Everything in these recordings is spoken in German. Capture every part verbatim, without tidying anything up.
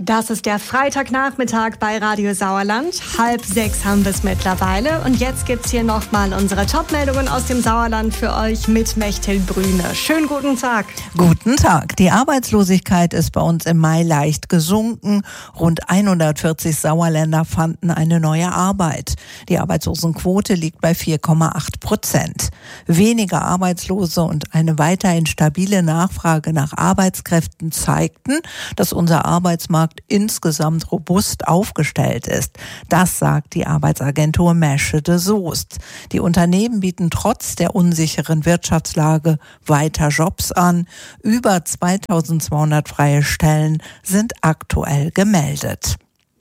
Das ist der Freitagnachmittag bei Radio Sauerland. Halb sechs haben wir es mittlerweile. Und jetzt gibt's hier nochmal unsere Top-Meldungen aus dem Sauerland für euch mit Mechthild Brüne. Schönen guten Tag. Guten Tag. Die Arbeitslosigkeit ist bei uns im Mai leicht gesunken. Rund hundertvierzig Sauerländer fanden eine neue Arbeit. Die Arbeitslosenquote liegt bei vier Komma acht Prozent. Weniger Arbeitslose und eine weiterhin stabile Nachfrage nach Arbeitskräften zeigten, dass unser Arbeitsmarkt insgesamt robust aufgestellt ist. Das sagt die Arbeitsagentur Mäsche de Soest. Die Unternehmen bieten trotz der unsicheren Wirtschaftslage weiter Jobs an. Über zweitausendzweihundert freie Stellen sind aktuell gemeldet.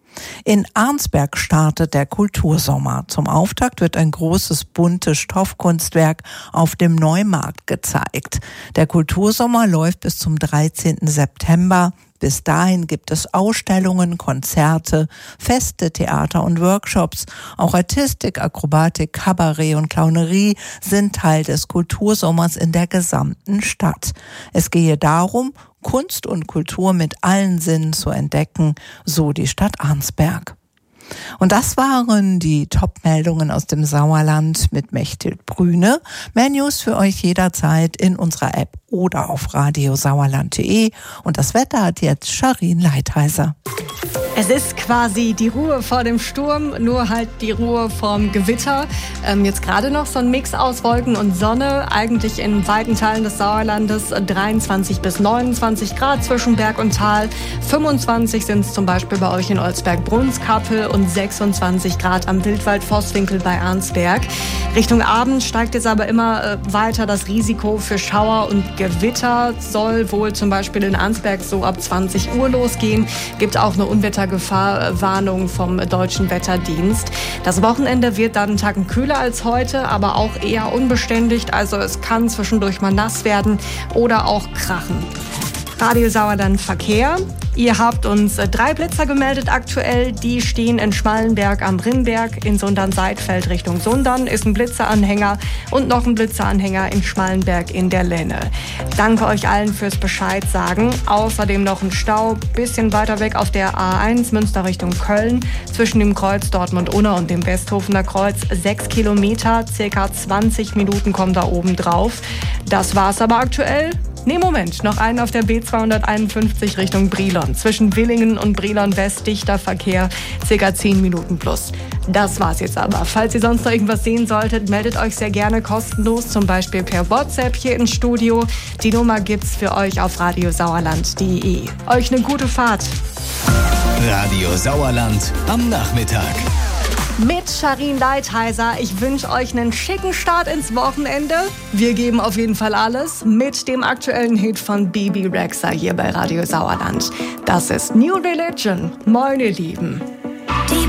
In Arnsberg startet der Kultursommer. Zum Auftakt wird ein großes, buntes Stoffkunstwerk auf dem Neumarkt gezeigt. Der Kultursommer läuft bis zum dreizehnten September. Bis dahin gibt es Ausstellungen, Konzerte, Feste, Theater und Workshops. Auch Artistik, Akrobatik, Kabarett und Clownerie sind Teil des Kultursommers in der gesamten Stadt. Es gehe darum, Kunst und Kultur mit allen Sinnen zu entdecken, so die Stadt Arnsberg. Und das waren die Top-Meldungen aus dem Sauerland mit Mechthild Brüne. Mehr News für euch jederzeit in unserer App oder auf radiosauerland punkt de. Und das Wetter hat jetzt Sharin Leitheiser. Es ist quasi die Ruhe vor dem Sturm, nur halt die Ruhe vorm Gewitter. Ähm, jetzt gerade noch so ein Mix aus Wolken und Sonne. Eigentlich in weiten Teilen des Sauerlandes dreiundzwanzig bis neunundzwanzig Grad zwischen Berg und Tal. fünfundzwanzig sind es zum Beispiel bei euch in Olsberg-Brunnskappel und sechsundzwanzig Grad am Wildwald-Vosswinkel bei Arnsberg. Richtung Abend steigt jetzt aber immer äh, weiter das Risiko für Schauer und Gewitter. Soll wohl zum Beispiel in Arnsberg so ab zwanzig Uhr losgehen. Gibt auch eine Unwettergefahrwarnung vom Deutschen Wetterdienst. Das Wochenende wird dann einen Tacken kühler als heute, aber auch eher unbeständig. Also es kann zwischendurch mal nass werden oder auch krachen. Radio Sauerland Verkehr. Ihr habt uns drei Blitzer gemeldet aktuell. Die stehen in Schmallenberg am Rinnberg. In Sundern-Seidfeld Richtung Sundern ist ein Blitzeranhänger und noch ein Blitzeranhänger in Schmallenberg in der Lenne. Danke euch allen fürs Bescheid sagen. Außerdem noch ein Stau, bisschen weiter weg auf der A eins Münster Richtung Köln. Zwischen dem Kreuz Dortmund-Unna und dem Westhofener Kreuz sechs Kilometer, circa zwanzig Minuten kommen da oben drauf. Das war's aber aktuell. Nee, Moment, noch einen auf der B zweihunderteinundfünfzig Richtung Brilon. Zwischen Willingen und Brilon West dichter Verkehr, circa zehn Minuten plus. Das war's jetzt aber. Falls ihr sonst noch irgendwas sehen solltet, meldet euch sehr gerne kostenlos, zum Beispiel per WhatsApp hier ins Studio. Die Nummer gibt's für euch auf radiosauerland punkt de. Euch eine gute Fahrt. Radio Sauerland am Nachmittag. Mit Sharin Leitheiser. Ich wünsche euch einen schicken Start ins Wochenende. Wir geben auf jeden Fall alles mit dem aktuellen Hit von Bebe Rexha hier bei Radio Sauerland. Das ist New Religion, meine Lieben.